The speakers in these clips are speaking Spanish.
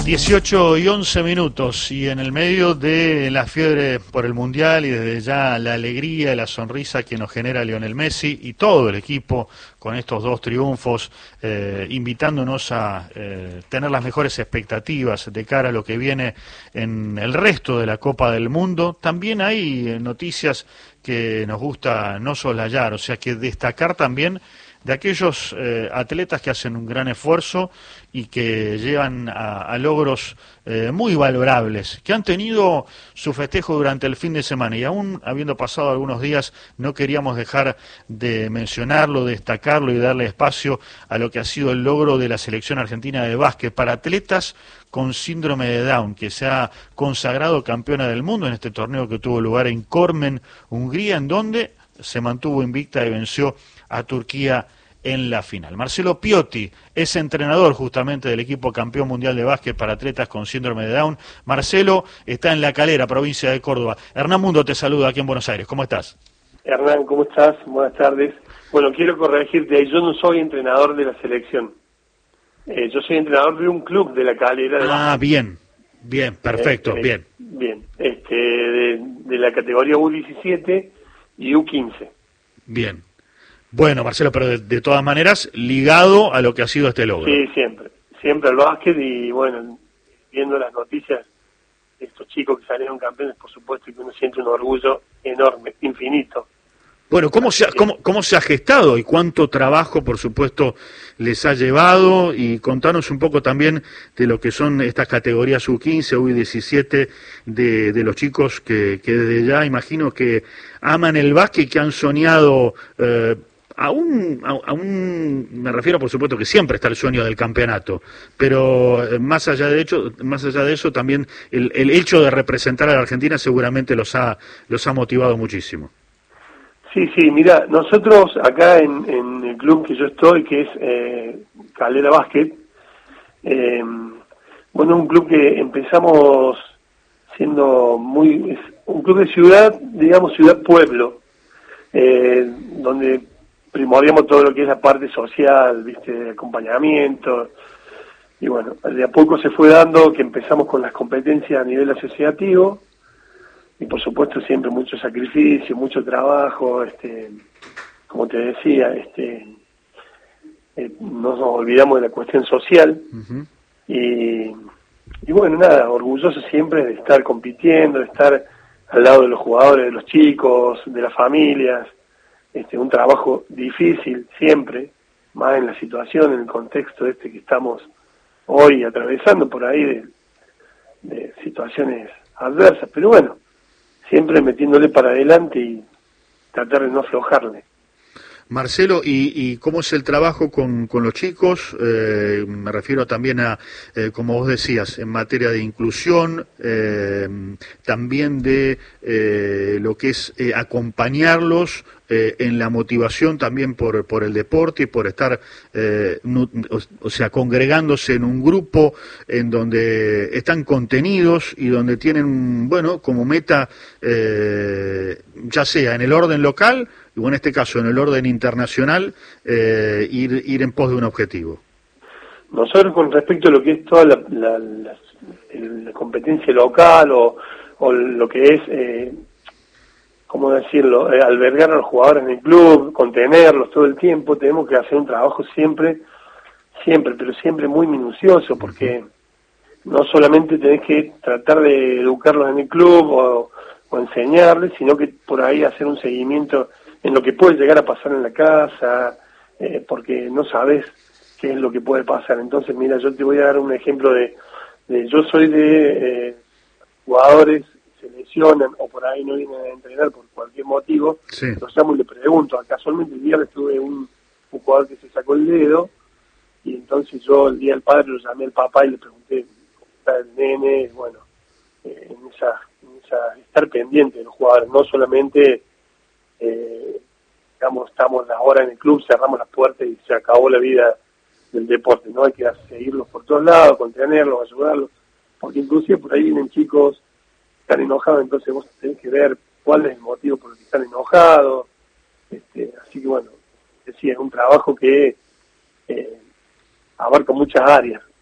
18:11 y en el medio de la fiebre por el Mundial y desde ya la alegría y la sonrisa que nos genera Lionel Messi y todo el equipo con estos dos triunfos, invitándonos a tener las mejores expectativas de cara a lo que viene en el resto de la Copa del Mundo. También hay noticias que nos gusta no soslayar, o sea que destacar también de aquellos atletas que hacen un gran esfuerzo y que llegan a logros muy valorables, que han tenido su festejo durante el fin de semana y aún habiendo pasado algunos días no queríamos dejar de mencionarlo, destacarlo y darle espacio a lo que ha sido el logro de la selección argentina de básquet para atletas con síndrome de Down, que se ha consagrado campeona del mundo en este torneo que tuvo lugar en Cormen, Hungría, en donde se mantuvo invicta y venció a Turquía en la final. Marcelo Piotti es entrenador justamente del equipo campeón mundial de básquet para atletas con síndrome de Down. Marcelo está en La Calera, provincia de Córdoba. Hernán Mundo te saluda aquí en Buenos Aires. ¿Cómo estás? Hernán, ¿cómo estás? Buenas tardes. Bueno, quiero corregirte, yo no soy entrenador de la selección. Yo soy entrenador de un club de La Calera. Bien, perfecto, bien. Bien, de la categoría U17 y U15. Bien. Bueno, Marcelo, pero de todas maneras, ligado a lo que ha sido este logro. Sí, siempre al básquet y bueno, viendo las noticias de estos chicos que salieron campeones, por supuesto que uno siente un orgullo enorme, infinito. Bueno, ¿cómo se ha gestado y cuánto trabajo, por supuesto, les ha llevado? Y contanos un poco también de lo que son estas categorías U15, U17, de los chicos que desde ya imagino que aman el básquet, que han soñado, aún me refiero, por supuesto, que siempre está el sueño del campeonato, pero más allá de eso también el hecho de representar a la Argentina seguramente los ha motivado muchísimo. Sí, mira, nosotros acá en el club que yo estoy, que es Calera Básquet, bueno, un club que empezamos siendo un club de ciudad, digamos ciudad-pueblo, donde primordiamos todo lo que es la parte social, de acompañamiento, y bueno, de a poco se fue dando que empezamos con las competencias a nivel asociativo, y por supuesto siempre mucho sacrificio, mucho trabajo, como te decía, no nos olvidamos de la cuestión social. Uh-huh. y bueno, nada, orgulloso siempre de estar compitiendo, de estar al lado de los jugadores, de los chicos, de las familias, un trabajo difícil siempre, más en la situación, en el contexto que estamos hoy atravesando por ahí de situaciones adversas, pero bueno, siempre metiéndole para adelante y tratar de no aflojarle. Marcelo, ¿y cómo es el trabajo con los chicos? Me refiero también a, como vos decías, en materia de inclusión, también de lo que es acompañarlos en la motivación también por el deporte y por estar, o sea, congregándose en un grupo en donde están contenidos y donde tienen, bueno, como meta, ya sea en el orden local o en este caso en el orden internacional, ir en pos de un objetivo. Nosotros con respecto a lo que es toda la competencia local o lo que es, ¿cómo decirlo?, albergar a los jugadores en el club, contenerlos todo el tiempo, tenemos que hacer un trabajo siempre, pero siempre muy minucioso, porque no solamente tenés que tratar de educarlos en el club o enseñarles, sino que por ahí hacer un seguimiento en lo que puede llegar a pasar en la casa, porque no sabes qué es lo que puede pasar. Entonces, mira, yo te voy a dar un ejemplo yo soy de jugadores que se lesionan o por ahí no vienen a entrenar por cualquier motivo, sí. Los llamo y le pregunto. Casualmente el viernes tuve un jugador que se sacó el dedo, y entonces yo el día del padre lo llamé al papá y le pregunté cómo está el nene, bueno, en esa estar pendiente de los jugadores, no solamente digamos, estamos las horas en el club, cerramos las puertas y se acabó la vida del deporte, ¿no? Hay que seguirlos por todos lados, contenerlos, ayudarlos, porque inclusive por ahí vienen chicos que están enojados, entonces vos tenés que ver cuál es el motivo por el que están enojados, así que bueno, decía, es un trabajo que abarca muchas áreas,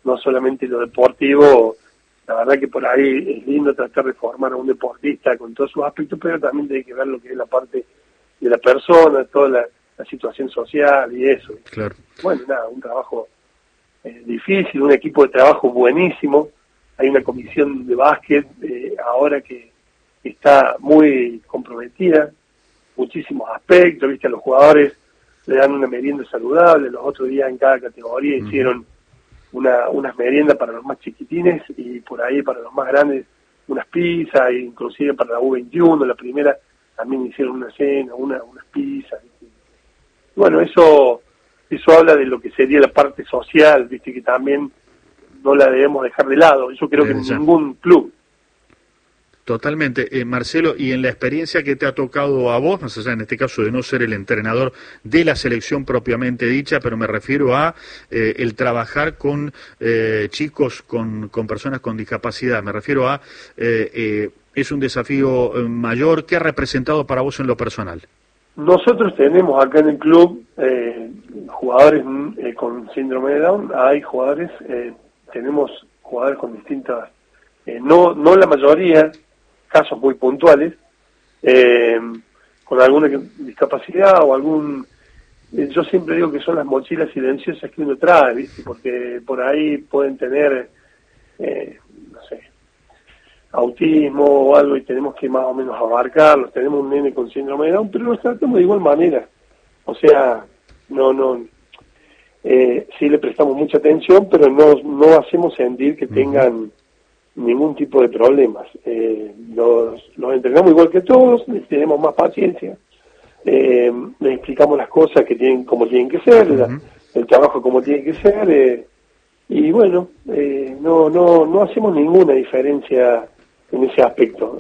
no solamente lo deportivo. La verdad que por ahí es lindo tratar de formar a un deportista con todos sus aspectos, pero también hay que ver lo que es la parte de la persona, toda la situación social y eso. Claro. Bueno, nada, un trabajo difícil, un equipo de trabajo buenísimo. Hay una comisión de básquet ahora que está muy comprometida, muchísimos aspectos, viste, a los jugadores le dan una merienda saludable. Los otros días en cada categoría hicieron unas meriendas para los más chiquitines y por ahí para los más grandes unas pizzas, e inclusive para la U21, la primera, también hicieron una cena, unas pizzas. Bueno, eso habla de lo que sería la parte social, viste, que también no la debemos dejar de lado. Yo creo que en ningún club. Totalmente. Marcelo, y en la experiencia que te ha tocado a vos, más allá en este caso de no ser el entrenador de la selección propiamente dicha, pero me refiero a el trabajar con chicos, con personas con discapacidad, me refiero a, es un desafío mayor. ¿Qué ha representado para vos en lo personal? Nosotros tenemos acá en el club jugadores con síndrome de Down, hay jugadores, tenemos jugadores con distintas, no la mayoría, casos muy puntuales, con alguna discapacidad o algún... yo siempre digo que son las mochilas silenciosas que uno trae, ¿viste? Porque por ahí pueden tener, no sé, autismo o algo y tenemos que más o menos abarcarlos. Tenemos un nene con síndrome de Down, pero los tratamos de igual manera. O sea, sí le prestamos mucha atención, pero no hacemos sentir que tengan ningún tipo de problemas. Los entrenamos igual que todos, les tenemos más paciencia, les explicamos las cosas que tienen, como tienen que ser, el trabajo como tiene que ser, y bueno, no hacemos ninguna diferencia en ese aspecto.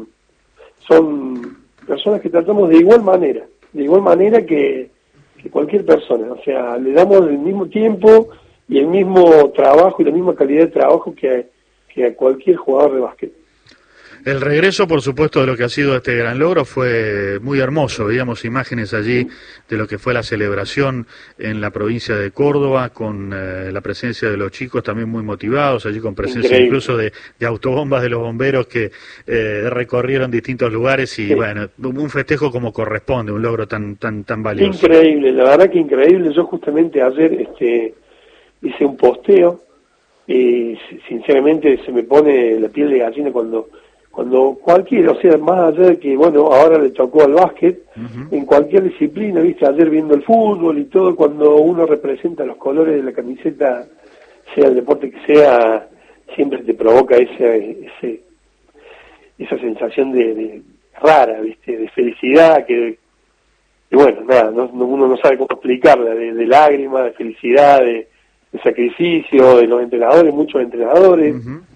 Son personas que tratamos de igual manera que cualquier persona. O sea, le damos el mismo tiempo y el mismo trabajo y la misma calidad de trabajo que a cualquier jugador de básquet. El regreso, por supuesto, de lo que ha sido este gran logro fue muy hermoso. Veíamos imágenes allí de lo que fue la celebración en la provincia de Córdoba, con la presencia de los chicos también muy motivados, allí con presencia incluso de autobombas de los bomberos que recorrieron distintos lugares y bueno, un festejo como corresponde, un logro tan valioso. Increíble, la verdad que increíble. Yo justamente ayer hice un posteo y sinceramente se me pone la piel de gallina cuando cualquiera, o sea, más allá de que, bueno, ahora le tocó al básquet, en cualquier disciplina, viste, ayer viendo el fútbol y todo, cuando uno representa los colores de la camiseta, sea el deporte que sea, siempre te provoca esa sensación de rara, viste, de felicidad, que bueno, nada, uno no sabe cómo explicarla, de lágrimas, de felicidad, de sacrificio, de los entrenadores, muchos entrenadores,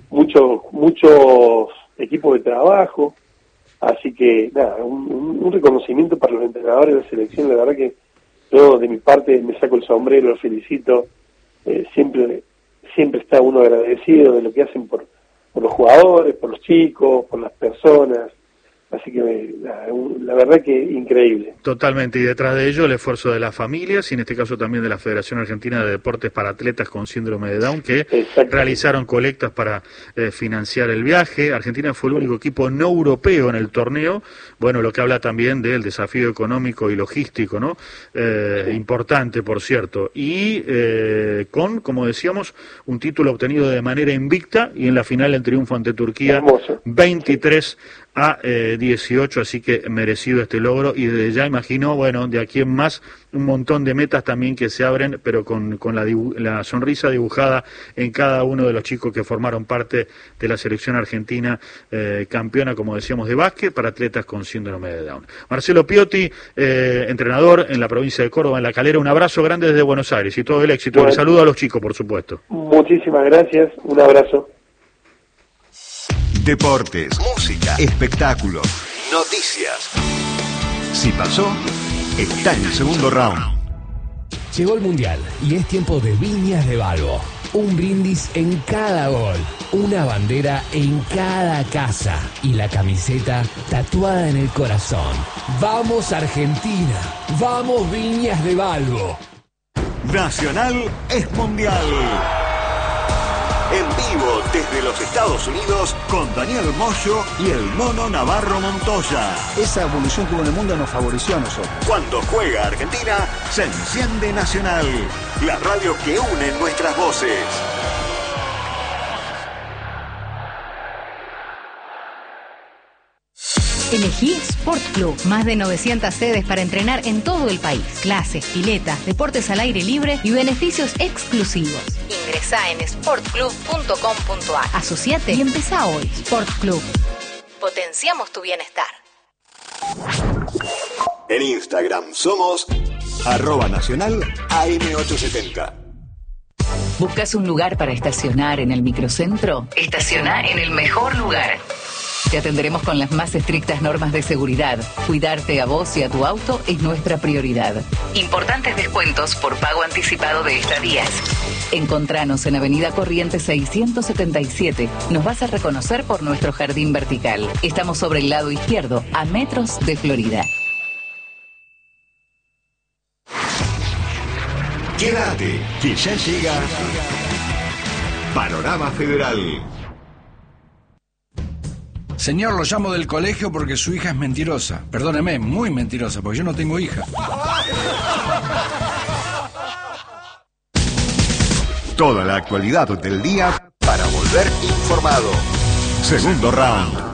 muchos equipos de trabajo, así que nada, un reconocimiento para los entrenadores de la selección. La verdad que yo de mi parte me saco el sombrero, los felicito, siempre está uno agradecido de lo que hacen por los jugadores, por los chicos, por las personas. Así que la verdad que increíble. Totalmente, y detrás de ello el esfuerzo de las familias y en este caso también de la Federación Argentina de Deportes para Atletas con Síndrome de Down, que realizaron colectas para financiar el viaje. Argentina fue el único equipo no europeo en el torneo, bueno, lo que habla también del desafío económico y logístico, ¿no? Importante, por cierto, y con, como decíamos, un título obtenido de manera invicta y en la final el triunfo ante Turquía, 23-18, así que merecido este logro y desde ya imagino, bueno, de aquí en más un montón de metas también que se abren, pero con la sonrisa dibujada en cada uno de los chicos que formaron parte de la selección argentina campeona, como decíamos, de básquet para atletas con síndrome de Down. Marcelo Piotti, entrenador en la provincia de Córdoba, en La Calera, un abrazo grande desde Buenos Aires y todo el éxito. Bueno, y saludo a los chicos, por supuesto. Muchísimas gracias, un abrazo. Deportes, música, espectáculos, noticias. Si pasó, está en el segundo round. Llegó el Mundial y es tiempo de Viñas de Balbo. Un brindis en cada gol, una bandera en cada casa y la camiseta tatuada en el corazón. ¡Vamos Argentina! ¡Vamos Viñas de Balbo! Nacional es mundial. En vivo desde los Estados Unidos con Daniel Moyo y el Mono Navarro Montoya. Esa evolución que hubo en el mundo nos favoreció a nosotros. Cuando juega Argentina, se enciende Nacional, la radio que une nuestras voces. Elegí Sport Club. Más de 900 sedes para entrenar en todo el país. Clases, piletas, deportes al aire libre y beneficios exclusivos. Ingresá en sportclub.com.ar. Asociate y empezá hoy. Sport Club. Potenciamos tu bienestar. En Instagram somos @nacional AM870. ¿Buscas un lugar para estacionar en el microcentro? Estaciona en el mejor lugar. Te atenderemos con las más estrictas normas de seguridad. Cuidarte a vos y a tu auto es nuestra prioridad. Importantes descuentos por pago anticipado de estadías. Encontranos en Avenida Corrientes 677. Nos vas a reconocer por nuestro jardín vertical. Estamos sobre el lado izquierdo, a metros de Florida. Quédate, que ya llega Panorama Federal. Señor, lo llamo del colegio porque su hija es mentirosa. Perdóneme, muy mentirosa, porque yo no tengo hija. Toda la actualidad del día para volver informado. Segundo round.